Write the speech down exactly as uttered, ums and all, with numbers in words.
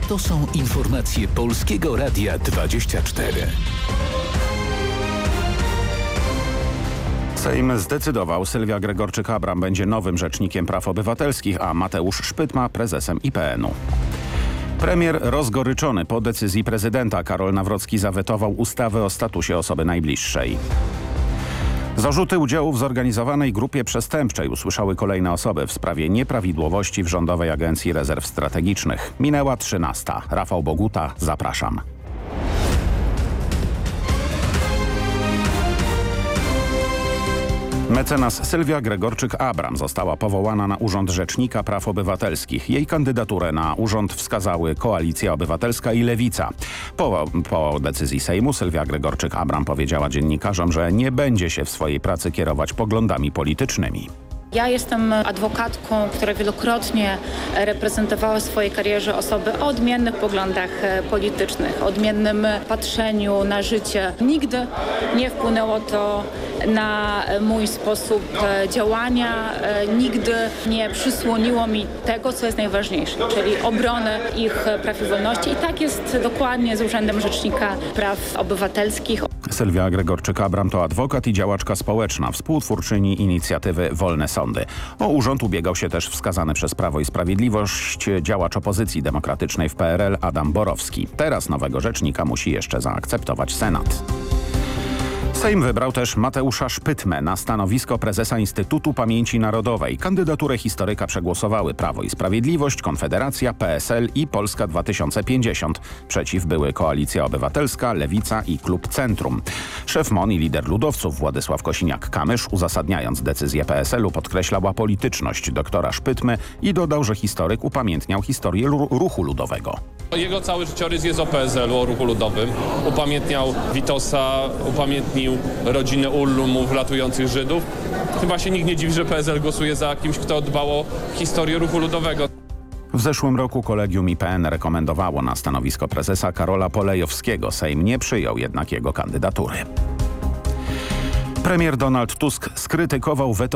To są informacje Polskiego Radia dwadzieścia cztery. Sejm zdecydował, Sylwia Gregorczyk-Abram będzie nowym rzecznikiem praw obywatelskich, a Mateusz Szpytma prezesem I P N-u. Premier rozgoryczony po decyzji prezydenta. Karol Nawrocki zawetował ustawę o statusie osoby najbliższej. Zarzuty udziału w zorganizowanej grupie przestępczej usłyszały kolejne osoby w sprawie nieprawidłowości w Rządowej Agencji Rezerw Strategicznych. Minęła trzynasta. Rafał Boguta, zapraszam. Mecenas Sylwia Gregorczyk-Abram została powołana na Urząd Rzecznika Praw Obywatelskich. Jej kandydaturę na urząd wskazały Koalicja Obywatelska i Lewica. Po, po decyzji Sejmu Sylwia Gregorczyk-Abram powiedziała dziennikarzom, że nie będzie się w swojej pracy kierować poglądami politycznymi. Ja jestem adwokatką, która wielokrotnie reprezentowała w swojej karierze osoby o odmiennych poglądach politycznych, odmiennym patrzeniu na życie. Nigdy nie wpłynęło to na mój sposób działania, nigdy nie przysłoniło mi tego, co jest najważniejsze, czyli obrony ich praw i wolności. I tak jest dokładnie z Urzędem Rzecznika Praw Obywatelskich. Sylwia Gregorczyk-Abram to adwokat i działaczka społeczna, współtwórczyni inicjatywy Wolne Sądy. O urząd ubiegał się też wskazany przez Prawo i Sprawiedliwość działacz opozycji demokratycznej w P R L Adam Borowski. Teraz nowego rzecznika musi jeszcze zaakceptować Senat. Sejm wybrał też Mateusza Szpytmę na stanowisko prezesa Instytutu Pamięci Narodowej. Kandydaturę historyka przegłosowały Prawo i Sprawiedliwość, Konfederacja, P S L i Polska dwa tysiące pięćdziesiąt. Przeciw były Koalicja Obywatelska, Lewica i Klub Centrum. Szef M O N i lider ludowców Władysław Kosiniak-Kamysz, uzasadniając decyzję P S L-u, podkreślał apolityczność doktora Szpytmy i dodał, że historyk upamiętniał historię ruchu ludowego. Jego cały życiorys jest o P S L-u, o ruchu ludowym. Upamiętniał Witosa, upamiętnił rodzinę Ullumów, ratujących Żydów. Chyba się nikt nie dziwi, że P S L głosuje za kimś, kto dbał o historię ruchu ludowego. W zeszłym roku kolegium I P N rekomendowało na stanowisko prezesa Karola Polejowskiego. Sejm nie przyjął jednak jego kandydatury. Premier Donald Tusk skrytykował weto